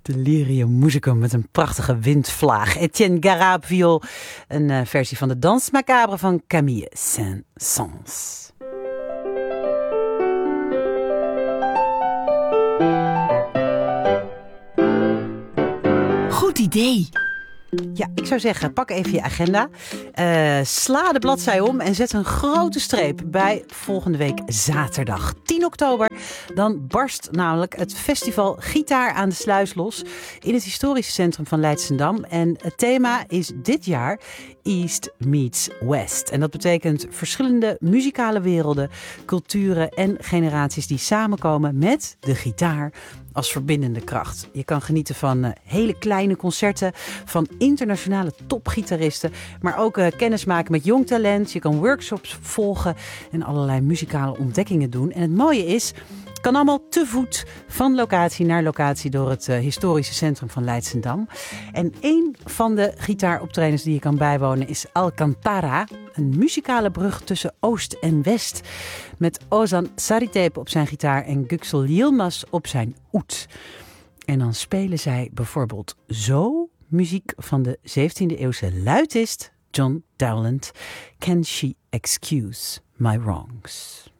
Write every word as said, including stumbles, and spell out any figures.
Delirium musicum met een prachtige windvlaag. Etienne Garab viool, een uh, versie van de Danse Macabre van Camille Saint-Saëns. Goed idee. Ja, ik zou zeggen, pak even je agenda. Uh, sla de bladzij om en zet een grote streep bij volgende week zaterdag tien oktober. Dan barst namelijk het festival Gitaar aan de Sluis los in het historische centrum van Leidschendam. En het thema is dit jaar East meets West. En dat betekent verschillende muzikale werelden, culturen en generaties die samenkomen met de gitaar als verbindende kracht. Je kan genieten van uh, hele kleine concerten, van internationale topgitaristen, maar ook uh, kennis maken met jong talent. Je kan workshops volgen en allerlei muzikale ontdekkingen doen. En het mooie is, het kan allemaal te voet van locatie naar locatie door het uh, historische centrum van Leidschendam. En een van de gitaaroptredens die je kan bijwonen is Alcantara, een muzikale brug tussen Oost en West. Met Ozan Saritepe op zijn gitaar en Göksel Yilmaz op zijn oud. En dan spelen zij bijvoorbeeld zo muziek van de zeventiende eeuwse luitist John Dowland. Can she excuse my wrongs?